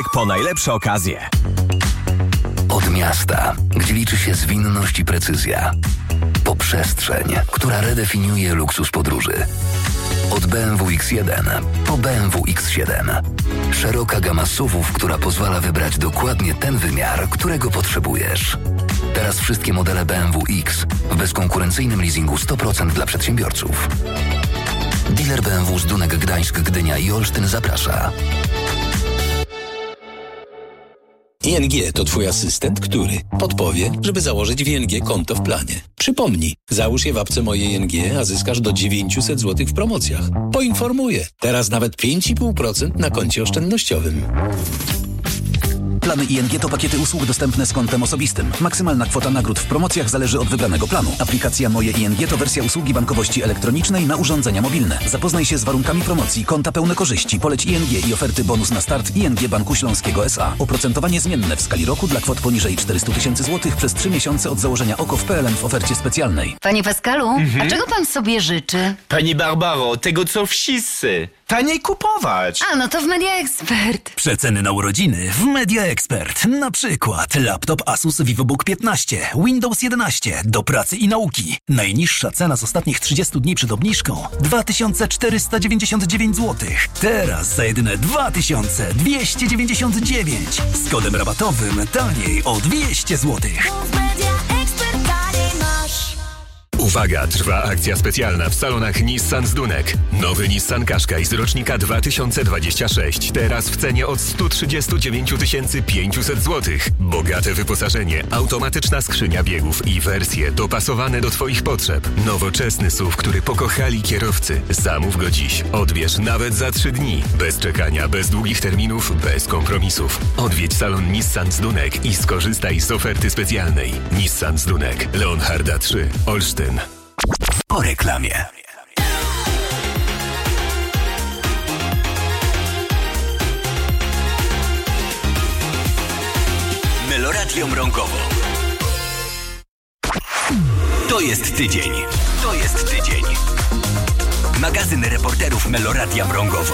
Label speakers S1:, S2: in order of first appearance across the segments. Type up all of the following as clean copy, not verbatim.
S1: po najlepsze okazje.
S2: Od miasta, gdzie liczy się zwinność i precyzja, po przestrzeń, która redefiniuje luksus podróży. Od BMW X1 po BMW X7. Szeroka gama SUV-ów, która pozwala wybrać dokładnie ten wymiar, którego potrzebujesz. Teraz wszystkie modele BMW X w bezkonkurencyjnym leasingu 100% dla przedsiębiorców. Dealer BMW z Dunek, Gdańsk, Gdynia i Olsztyn zaprasza.
S3: ING to Twój asystent, który podpowie, żeby założyć w ING konto w planie. Przypomnij, załóż je w apce Moje ING, a zyskasz do 900 zł w promocjach. Poinformuję, teraz nawet 5,5% na koncie oszczędnościowym.
S4: Plany ING to pakiety usług dostępne z kontem osobistym. Maksymalna kwota nagród w promocjach zależy od wybranego planu. Aplikacja Moje ING to wersja usługi bankowości elektronicznej na urządzenia mobilne. Zapoznaj się z warunkami promocji, konta pełne korzyści, poleć ING i oferty bonus na start ING Banku Śląskiego S.A. Oprocentowanie zmienne w skali roku dla kwot poniżej 400 000 złotych przez 3 miesiące od założenia OKO w PLN w ofercie specjalnej.
S5: Panie Pascalu, a czego pan sobie życzy?
S1: Pani Barbaro, tego co wszyscy. Taniej kupować.
S5: A, no to w Media Expert.
S4: Przeceny na urodziny w Media Expert. Na przykład laptop Asus VivoBook 15, Windows 11 do pracy i nauki. Najniższa cena z ostatnich 30 dni przed obniżką 2499 zł. Teraz za jedyne 2299. Z kodem rabatowym taniej o 200 zł.
S6: Uwaga, trwa akcja specjalna w salonach Nissan z Dunek. Nowy Nissan Qashqai z rocznika 2026. Teraz w cenie od 139 500 zł. Bogate wyposażenie, automatyczna skrzynia biegów i wersje dopasowane do Twoich potrzeb. Nowoczesny SUV, który pokochali kierowcy. Zamów go dziś. Odbierz nawet za 3 dni. Bez czekania, bez długich terminów, bez kompromisów. Odwiedź salon Nissan z Dunek i skorzystaj z oferty specjalnej. Nissan z Dunek. Leonharda 3. Olsztyn.
S4: Po reklamie.
S1: Meloradio Mrągowo. To jest tydzień. To jest tydzień. Magazyn reporterów Meloradia Mrągowo.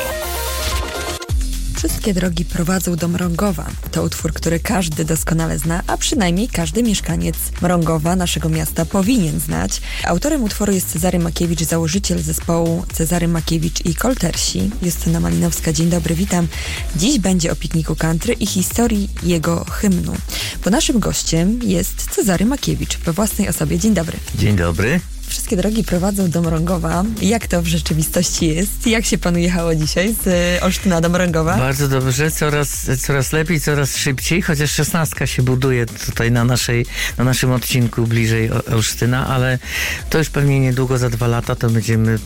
S7: Wszystkie drogi prowadzą do Mrągowa. To utwór, który każdy doskonale zna, a przynajmniej każdy mieszkaniec Mrągowa, naszego miasta, powinien znać. Autorem utworu jest Cezary Makiewicz, założyciel zespołu Cezary Makiewicz i Koltersi. Justyna Malinowska, dzień dobry, witam. Dziś będzie o pikniku country i historii jego hymnu. Bo naszym gościem jest Cezary Makiewicz we własnej osobie. Dzień dobry.
S8: Dzień dobry.
S7: Wszystkie drogi prowadzą do Mrągowa. Jak to w rzeczywistości jest? Jak się panu jechało dzisiaj z Olsztyna do Mrągowa?
S8: Bardzo dobrze, coraz lepiej, coraz szybciej, chociaż 16 się buduje tutaj na naszym odcinku bliżej Olsztyna, ale to już pewnie niedługo, za 2 lata to będziemy,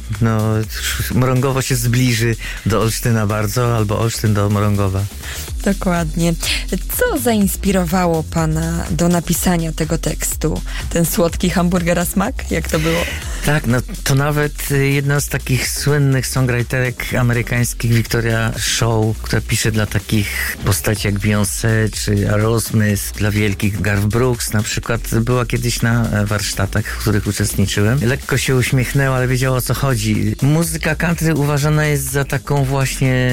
S8: Mrągowo się zbliży do Olsztyna bardzo, albo Olsztyn do Mrągowa.
S7: Dokładnie. Co zainspirowało pana do napisania tego tekstu? Ten słodki hamburgera smak? Jak to było?
S8: Tak, to nawet jedna z takich słynnych songwriterek amerykańskich, Victoria Shaw, która pisze dla takich postaci jak Beyoncé czy Aerosmith, dla wielkich Garth Brooks na przykład, była kiedyś na warsztatach, w których uczestniczyłem. Lekko się uśmiechnęła, ale wiedziała, o co chodzi. Muzyka country uważana jest za taką właśnie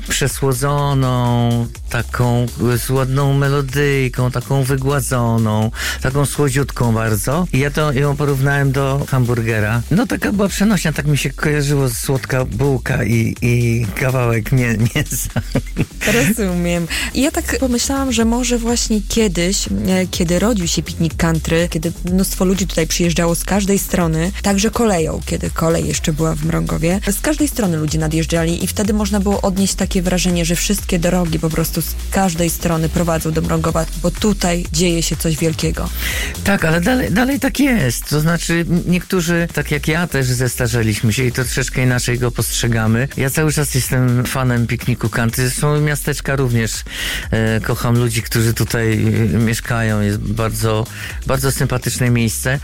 S8: przesłodzoną, taką z ładną melodyjką, taką wygładzoną, taką słodziutką bardzo. I ja ją porównałem do hamburgera. Taka była przenośnia, tak mi się kojarzyło, słodka bułka i kawałek mięsa.
S7: Rozumiem. I ja tak pomyślałam, że może właśnie kiedyś, kiedy rodził się piknik country, kiedy mnóstwo ludzi tutaj przyjeżdżało z każdej strony, także koleją, kiedy kolej jeszcze była w Mrągowie, z każdej strony ludzie nadjeżdżali i wtedy można było odnieść takie wrażenie, że wszystkie drogi po prostu z każdej strony prowadzą do Mrągowa, bo tutaj dzieje się coś wielkiego.
S8: Tak, ale dalej tak jest. To znaczy niektórzy, tak jak ja, też zestarzeliśmy się i to troszeczkę inaczej go postrzegamy. Ja cały czas jestem fanem pikniku country. Zresztą miasteczka również kocham ludzi, którzy tutaj mieszkają. Jest bardzo, bardzo sympatyczne miejsce.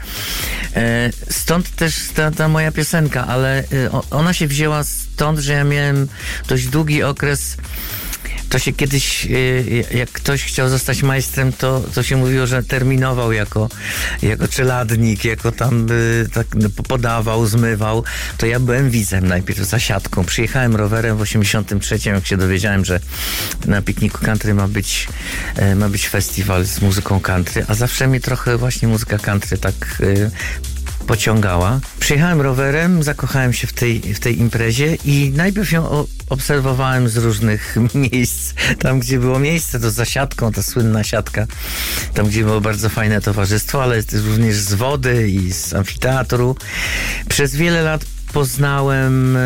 S8: Stąd też ta moja piosenka, ale ona się wzięła stąd, że ja miałem dość długi okres To się kiedyś, jak ktoś chciał zostać majstrem, to się mówiło, że terminował jako czeladnik, jako tam tak podawał, zmywał. To ja byłem widzem najpierw za siatką. Przyjechałem rowerem w 83, jak się dowiedziałem, że na pikniku country ma być festiwal z muzyką country, a zawsze mnie trochę właśnie muzyka country tak pociągała. Przyjechałem rowerem, zakochałem się w tej imprezie i najpierw ją obserwowałem z różnych miejsc. Tam, gdzie było miejsce, to za siatką, ta słynna siatka. Tam, gdzie było bardzo fajne towarzystwo, ale również z wody i z amfiteatru. Przez wiele lat poznałem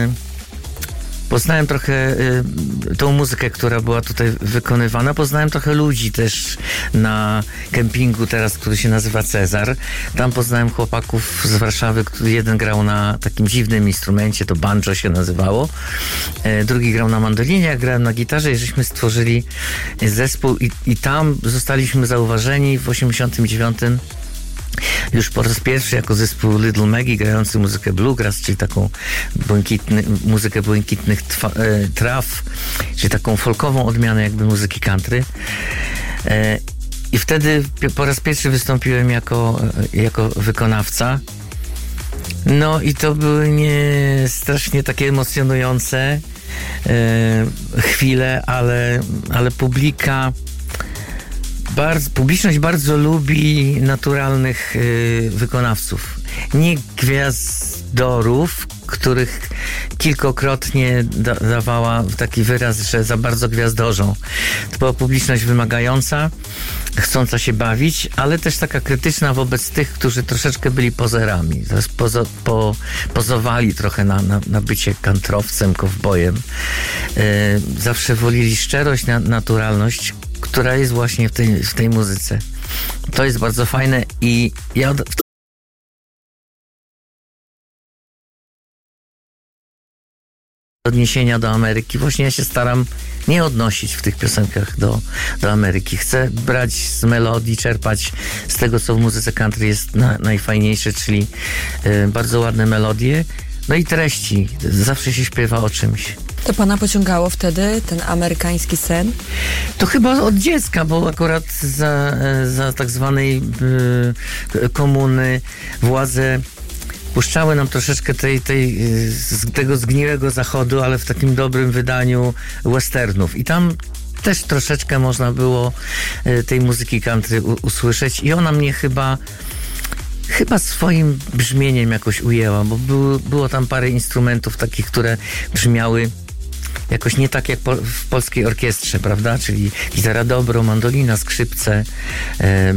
S8: trochę tą muzykę, która była tutaj wykonywana. Poznałem trochę ludzi też na kempingu teraz, który się nazywa Cezar. Tam poznałem chłopaków z Warszawy, jeden grał na takim dziwnym instrumencie, to banjo się nazywało. Drugi grał na mandolinie, ja grałem na gitarze i żeśmy stworzyli zespół i tam zostaliśmy zauważeni w 89. Już po raz pierwszy jako zespół Little Maggie grający muzykę bluegrass, czyli taką muzykę błękitnych traw, czyli taką folkową odmianę jakby muzyki country. I wtedy po raz pierwszy wystąpiłem jako wykonawca. No i to były strasznie takie emocjonujące chwile, ale publiczność bardzo lubi naturalnych wykonawców. Nie gwiazdorów, których kilkokrotnie dawała taki wyraz, że za bardzo gwiazdorzą. To była publiczność wymagająca, chcąca się bawić, ale też taka krytyczna wobec tych, którzy troszeczkę byli pozerami. Pozowali trochę na bycie kantrowcem, kowbojem. Zawsze wolili szczerość, naturalność, która jest właśnie w tej muzyce. To jest bardzo fajne i ja odniesienia do Ameryki. Właśnie ja się staram nie odnosić w tych piosenkach do Ameryki. Chcę brać z melodii, czerpać z tego, co w muzyce country jest najfajniejsze, czyli bardzo ładne melodie, no i treści. Zawsze się śpiewa o czymś.
S7: To pana pociągało wtedy ten amerykański sen?
S8: To chyba od dziecka, bo akurat za tak zwanej komuny władze puszczały nam troszeczkę tego zgniłego zachodu, ale w takim dobrym wydaniu westernów. I tam też troszeczkę można było tej muzyki country usłyszeć i ona mnie chyba swoim brzmieniem jakoś ujęła, bo było tam parę instrumentów takich, które brzmiały jakoś nie tak jak w polskiej orkiestrze, prawda? Czyli gitara dobro, mandolina, skrzypce,